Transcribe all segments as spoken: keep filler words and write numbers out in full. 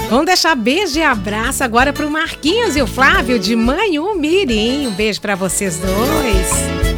Vamos deixar beijo e abraço agora pro Marquinhos e o Flávio de Manhumirim. Um beijo pra vocês dois.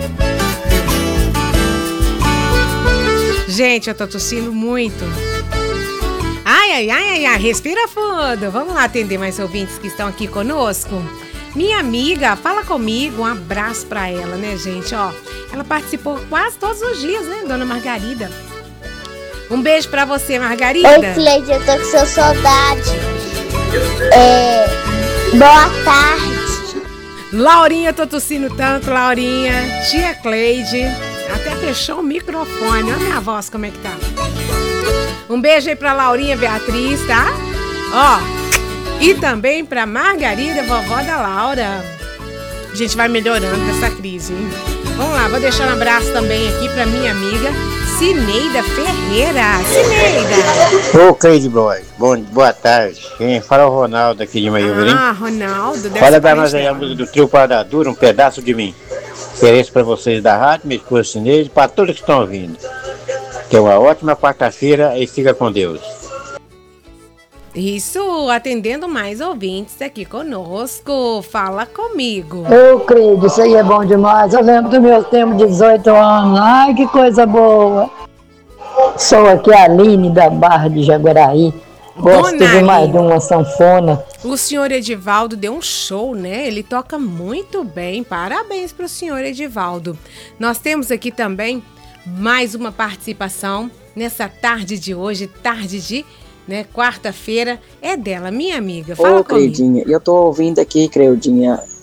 Gente, eu tô tossindo muito. Ai, ai, ai, ai, ai, respira fundo. Vamos lá atender mais ouvintes que estão aqui conosco. Minha amiga, fala comigo, um abraço pra ela, né, gente? Ó, ela participou quase todos os dias, né, dona Margarida? Um beijo pra você, Margarida. Oi, Cleide, eu tô com sua saudade. É, boa tarde. Laurinha, tô tossindo tanto, Laurinha. Tia Cleide, até fechou o microfone. Olha a minha voz como é que tá. Um beijo aí pra Laurinha Beatriz, tá? Ó. E também pra Margarida, vovó da Laura. A gente vai melhorando com essa crise, hein? Vamos lá, vou deixar um abraço também aqui pra minha amiga Cineida Ferreira. Cineida! Ô, Cleide Boy, bom, boa tarde. Quem fala é o Ronaldo aqui de Manhumirim. Ah, Ronaldo. Fala da nós aí a música do Trio Parada Dura, um pedaço de mim. Ofereço pra vocês da rádio, minha esposa Cineide, pra todos que estão ouvindo. Tenha uma ótima quarta-feira e fica com Deus. Isso, atendendo mais ouvintes aqui conosco. Fala comigo. Ô, Cleide, isso aí é bom demais. Eu lembro do meu tempo de dezoito anos. Ai, que coisa boa. Sou aqui a Aline da Barra de Jaguaraí. Gosto Dona demais Aline, de uma sanfona. o senhor Edivaldo deu um show, né? Ele toca muito bem. Parabéns para o senhor Edivaldo. Nós temos aqui também mais uma participação nessa tarde de hoje, tarde de... né? Quarta-feira é dela, minha amiga. Fala Ô, comigo. Cleidinha, eu tô ouvindo aqui, Cleudinha,